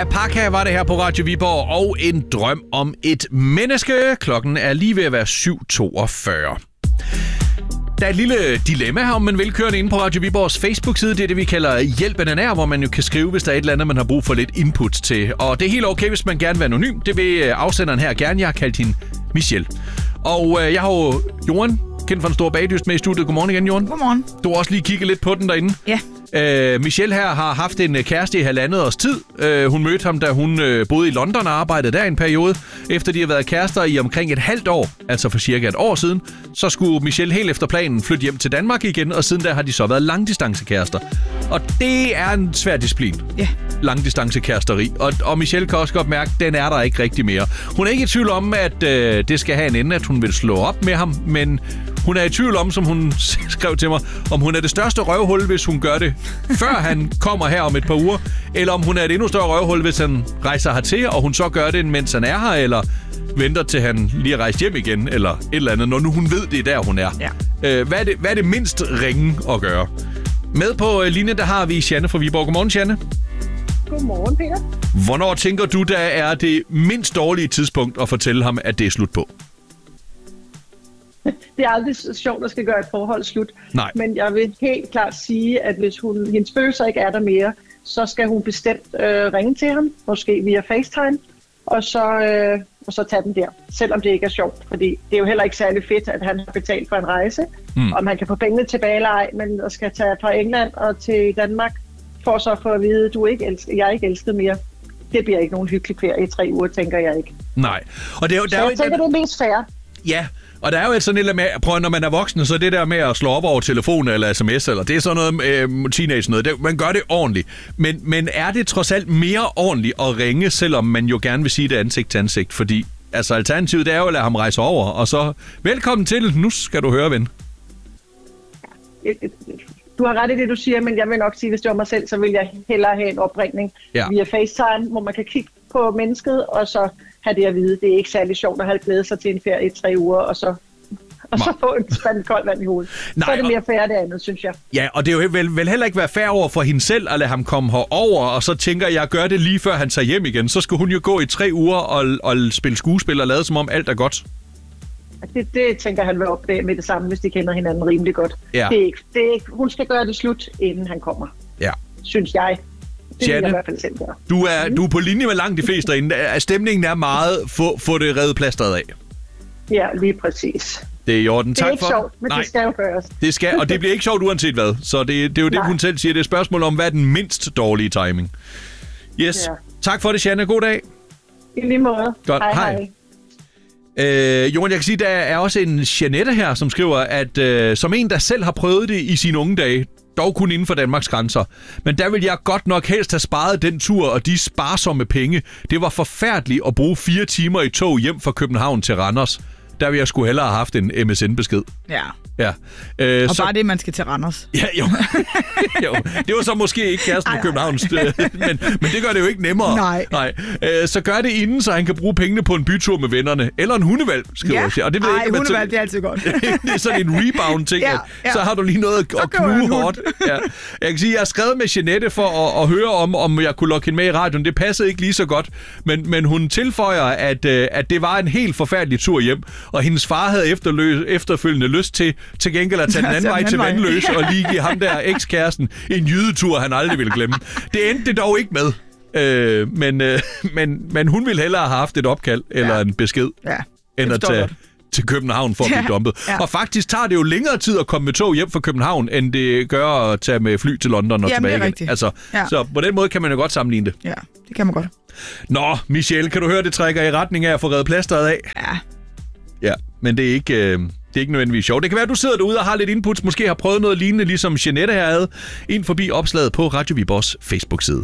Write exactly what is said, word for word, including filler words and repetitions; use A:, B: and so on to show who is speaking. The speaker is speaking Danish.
A: Apaka var det her på Radio Viborg, og en drøm om et menneske. Klokken er lige ved at være syv toogfyrre. Der er et lille dilemma her, om man vil køre inde på Radio Viborgs Facebook-side. Det er det, vi kalder Hjælp en nær, hvor man jo kan skrive, hvis der er et eller andet, man har brug for lidt input til. Og det er helt okay, hvis man gerne vil anonym. Det vil afsenderen her gerne. Jeg har kaldt hende Michelle. Og øh, jeg har jo Johan, kendt fra Den Store Bagdyst, med i studiet. Godmorgen igen, Johan.
B: Godmorgen.
A: Du har også lige kigget lidt på den derinde.
B: Ja.
A: Øh, Michelle her har haft en kæreste i halvandet års tid. Øh, hun mødte ham, da hun øh, boede i London og arbejdede der en periode. Efter de har været kærester i omkring et halvt år, altså for cirka et år siden, så skulle Michelle helt efter planen flytte hjem til Danmark igen, og siden da har de så været langdistancekærester. Og det er en svær disciplin.
B: Ja.
A: Langdistancekæresteri. Og, og Michelle kan også godt mærke, at den er der ikke rigtig mere. Hun er ikke i tvivl om, at øh, det skal have en ende, at hun vil slå op med ham, men hun er i tvivl om, som hun skrev til mig, om hun er det største røvhul, hvis hun gør det, før han kommer her om et par uger, eller om hun er et endnu større røvhul, hvis han rejser hertil, og hun så gør det, mens han er her, eller venter til han lige er rejst hjem igen, eller et eller andet, når nu hun ved, det er der, hun er.
B: Ja.
A: Øh, hvad, er det, hvad er det mindst ringe at gøre? Med på linjen, der har vi Janne fra Viborg. Godmorgen, Janne.
C: Godmorgen, Peter.
A: Hvornår tænker du, der er det mindst dårlige tidspunkt at fortælle ham, at det er slut på?
C: Det er aldrig sjovt, at skal gøre et forhold slut.
A: Nej.
C: Men jeg vil helt klart sige, at hvis hun, hendes følelser ikke er der mere, så skal hun bestemt øh, ringe til ham, måske via FaceTime, og så, øh, og så tage den der, selvom det ikke er sjovt. Fordi det er jo heller ikke særlig fedt, at han har betalt for en rejse, mm. om han kan få pengene tilbage eller ej, men skal tage fra England og til Danmark, for så for at vide, at du ikke elsker, jeg er ikke elsket mere. Det bliver ikke nogen hyggelig ferie i tre uger, tænker jeg ikke.
A: Nej. Og det er jo,
C: så
A: der
C: jeg
A: er
C: tænker,
A: der...
C: det er mest fair.
A: Ja, og der er jo et sådan et med, prøv, når man er voksen, så det der med at slå op over telefon eller sms, eller det er sådan noget øh, teenage noget, det, man gør det ordentligt. Men, men er det trods alt mere ordentligt at ringe, selvom man jo gerne vil sige det ansigt til ansigt? Fordi altså, alternativet det er jo at lade ham rejse over, og så velkommen til, nu skal du høre, ven.
C: Du har ret i det, du siger, men jeg vil nok sige, hvis det var mig selv, så vil jeg hellere have en opringning ja. via FaceTime, hvor man kan kigge på mennesket, og så have det at vide. Det er ikke særlig sjovt at have glædet sig til en ferie i tre uger, og så, og så få en spand koldt vand i hovedet. Nej, så er det mere fair det andet, synes jeg.
A: Ja, og det er jo vel, vel heller ikke være fair over for hende selv at lade ham komme herover, og så tænker jeg, gør det lige før han tager hjem igen. Så skal hun jo gå i tre uger og, og spille skuespil og lade som om alt er godt.
C: Det, det tænker han vil opdage med det samme, hvis de kender hinanden rimelig godt. Ja. Det er ikke, det er ikke, hun skal gøre det slut, inden han kommer. Ja. Synes jeg. Det
A: Janne,
C: vil jeg i hvert fald selv gøre.
A: Du er, du er på linje med langt de fleste derinde. Stemningen er meget, få, få det revet plasteret af.
C: Ja, lige præcis.
A: Det er i orden. Tak
C: det er ikke
A: for.
C: sjovt, men Nej. det skal jo gøres.
A: Det skal, og det bliver ikke sjovt uanset hvad. Så det, det er jo det, Nej. hun selv siger. Det er et spørgsmål om, hvad er den mindst dårlige timing. Yes. Ja. Tak for det, Janne. God dag.
C: I lige måde.
A: Godt. Hej. hej. Øh, Johan, jeg kan sige, der er også en Jeanette her, som skriver, at øh, som en, der selv har prøvet det i sine unge dage, dog kun inden for Danmarks grænser, men der vil jeg godt nok helst have sparet den tur og de sparsomme penge. Det var forfærdeligt at bruge fire timer i tog hjem fra København til Randers. Der vil jeg sgu hellere have haft en M S N-besked.
B: Ja.
A: Ja. Øh,
B: og
A: så...
B: bare det, man skal til Randers.
A: Ja, jo. jo. Det var så måske ikke kæresten på Københavns, men, men det gør det jo ikke nemmere.
B: Nej.
A: Nej. Øh, så gør det inden, så han kan bruge pengene på en bytur med vennerne. Eller en hundevalg, skriver
B: ja.
A: jeg. Og det ved
B: Ej,
A: jeg ikke,
B: hundevalg, det er altid godt.
A: Det er sådan en rebound-ting,
B: ja, ja.
A: Så har du lige noget at, at knuge hårdt. Ja. Jeg kan sige, jeg har skrevet med Jeanette for at, at høre om, om jeg kunne lokke hende med i radioen. Det passede ikke lige så godt, men, men hun tilføjer, at, at det var en helt forfærdelig tur hjem, og hendes far havde efterløs, efterfølgende lyst til til gengæld at tage den anden vej til Vandløs og lige give ham der ekskæresten en jydetur, han aldrig ville glemme. Det endte det dog ikke med. Øh, men, øh, men, men hun ville hellere have haft et opkald eller ja. en besked,
B: ja.
A: end at tage til København for at blive dumpet. Ja. Og faktisk tager det jo længere tid at komme med tog hjem fra København, end det gør at tage med fly til London og
B: Jamen,
A: tilbage
B: igen.
A: Altså, ja. Så på den måde kan man jo godt sammenligne det.
B: Ja, det kan man godt.
A: Nå, Michelle, kan du høre, det trækker i retning af at få reddet plasteret af?
B: Ja.
A: Ja, men det er ikke... Øh, Det er ikke nødvendigvis sjovt. Det kan være, at du sidder derude og har lidt inputs, måske har prøvet noget lignende, ligesom Jeanette her havde, ind forbi opslaget på Radio Viborgs Facebook-side.